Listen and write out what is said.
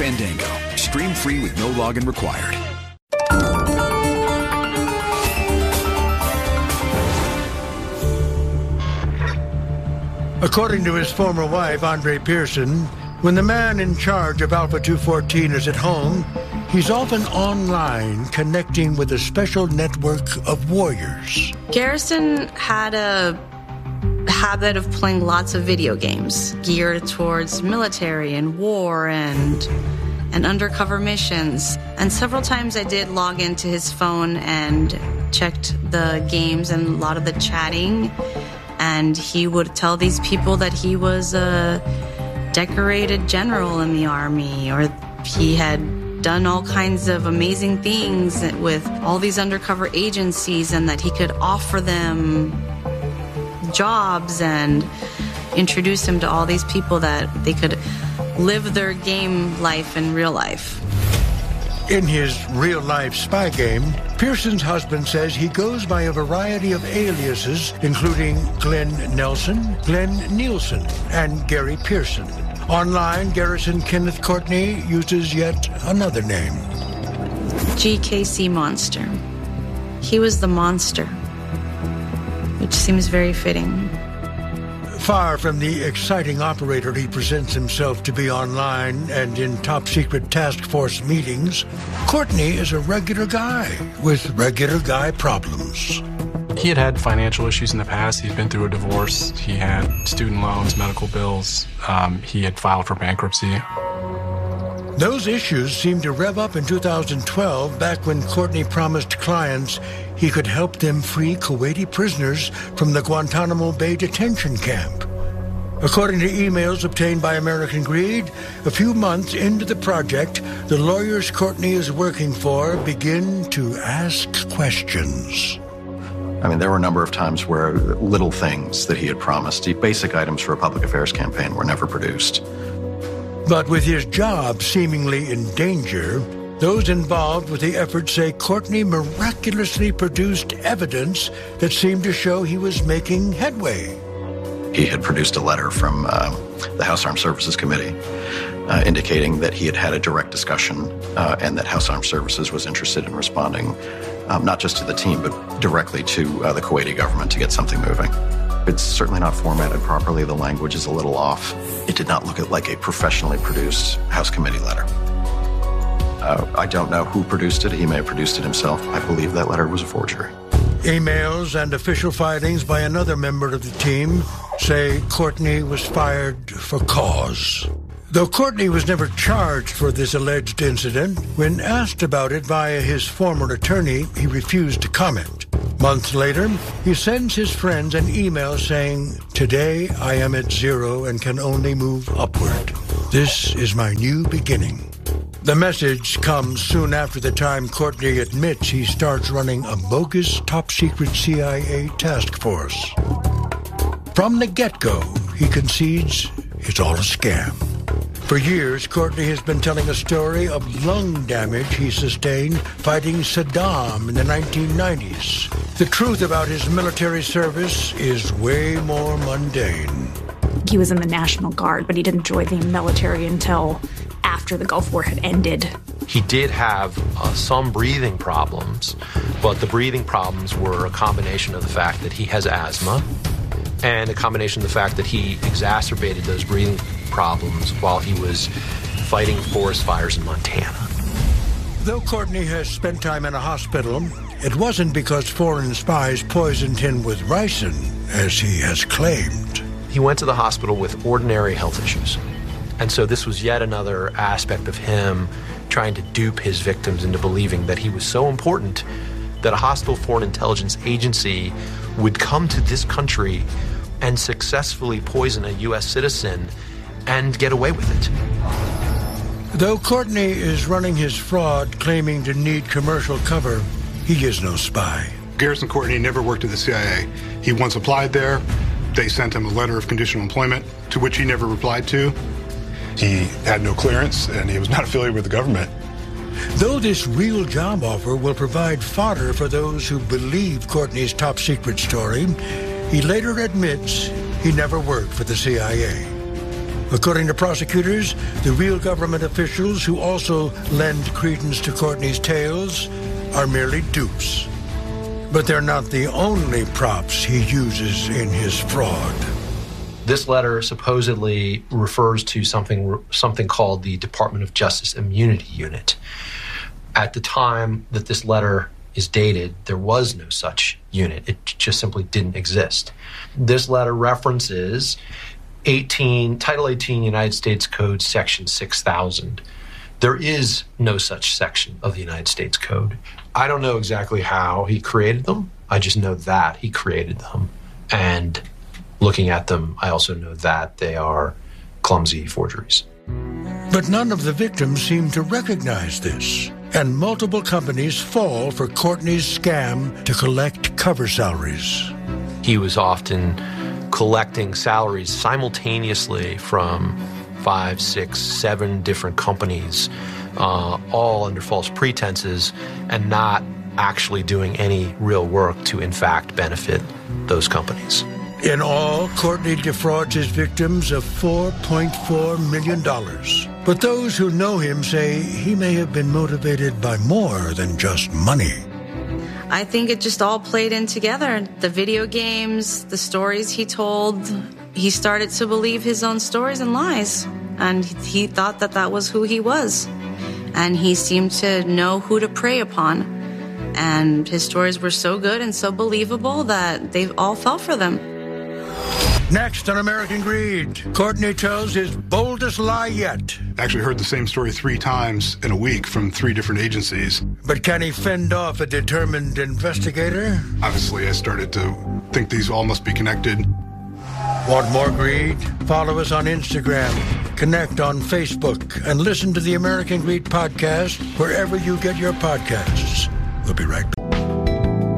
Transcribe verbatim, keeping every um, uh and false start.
Fandango. Stream free with no login required. According to his former wife, Andre Pearson, when the man in charge of Alpha two fourteen is at home, he's often online connecting with a special network of warriors. Garrison had a habit of playing lots of video games geared towards military and war and and undercover missions. And several times I did log into his phone and checked the games and a lot of the chatting. And he would tell these people that he was a decorated general in the army, or he had done all kinds of amazing things with all these undercover agencies, and that he could offer them jobs and introduce him to all these people that they could live their game life in real life. In his real-life spy game, Pearson's husband says he goes by a variety of aliases, including Glenn Nelson, Glenn Nielsen, and Gary Pearson. Online, Garrison Kenneth Courtney uses yet another name. G K C Monster. He was the monster, which seems very fitting. Far from the exciting operator he presents himself to be online and in top-secret task force meetings, Courtney is a regular guy with regular guy problems. He had had financial issues in the past. He'd been through a divorce. He had student loans, medical bills. Um, he had filed for bankruptcy. Those issues seemed to rev up in two thousand twelve, back when Courtney promised clients he could help them free Kuwaiti prisoners from the Guantanamo Bay detention camp. According to emails obtained by American Greed, a few months into the project, the lawyers Courtney is working for begin to ask questions. I mean, there were a number of times where little things that he had promised, basic items for a public affairs campaign, were never produced. But with his job seemingly in danger, those involved with the effort say Courtney miraculously produced evidence that seemed to show he was making headway. He had produced a letter from uh, the House Armed Services Committee uh, indicating that he had had a direct discussion uh, and that House Armed Services was interested in responding um, not just to the team, but directly to uh, the Kuwaiti government to get something moving. It's certainly not formatted properly. The language is a little off. It did not look like a professionally produced House committee letter. Uh, I don't know who produced it. He may have produced it himself. I believe that letter was a forgery. Emails and official filings by another member of the team say Courtney was fired for cause. Though Courtney was never charged for this alleged incident, when asked about it via his former attorney, he refused to comment. Months later, he sends his friends an email saying, "Today I am at zero and can only move upward. This is my new beginning." The message comes soon after the time Courtney admits he starts running a bogus top-secret C I A task force. From the get-go, he concedes it's all a scam. For years, Courtney has been telling a story of lung damage he sustained fighting Saddam in the nineteen nineties. The truth about his military service is way more mundane. He was in the National Guard, but he didn't join the military until after the Gulf War had ended. He did have uh, some breathing problems, but the breathing problems were a combination of the fact that he has asthma and a combination of the fact that he exacerbated those breathing problems while he was fighting forest fires in Montana. Though Courtney has spent time in a hospital, it wasn't because foreign spies poisoned him with ricin, as he has claimed. He went to the hospital with ordinary health issues. And so this was yet another aspect of him trying to dupe his victims into believing that he was so important that a hostile foreign intelligence agency would come to this country and successfully poison a U S citizen and get away with it. Though Courtney is running his fraud, claiming to need commercial cover, he is no spy. Garrison Courtney never worked at the C I A. He once applied there. They sent him a letter of conditional employment, to which he never replied to. He had no clearance, and he was not affiliated with the government. Though this real job offer will provide fodder for those who believe Courtney's top-secret story, he later admits he never worked for the C I A. According to prosecutors, the real government officials who also lend credence to Courtney's tales are merely dupes. But they're not the only props he uses in his fraud. This letter supposedly refers to something something called the Department of Justice Immunity Unit. At the time that this letter is dated, there was no such unit. It just simply didn't exist. This letter references eighteen, Title eighteen United States Code Section six thousand. There is no such section of the United States Code. I don't know exactly how he created them. I just know that he created them. And looking at them, I also know that they are clumsy forgeries. But none of the victims seem to recognize this, and multiple companies fall for Courtney's scam to collect cover salaries. He was often collecting salaries simultaneously from five, six, seven different companies, uh, all under false pretenses, and not actually doing any real work to, in fact, benefit those companies. In all, Courtney defrauds his victims of four point four million dollars. But those who know him say he may have been motivated by more than just money. I think it just all played in together. The video games, the stories he told, he started to believe his own stories and lies. And he thought that that was who he was. And he seemed to know who to prey upon. And his stories were so good and so believable that they all fell for them. Next on American Greed, Courtney tells his boldest lie yet. Actually heard the same story three times in a week from three different agencies. But can he fend off a determined investigator? Obviously, I started to think these all must be connected. Want more greed? Follow us on Instagram, connect on Facebook, and listen to the American Greed podcast wherever you get your podcasts. We'll be right back.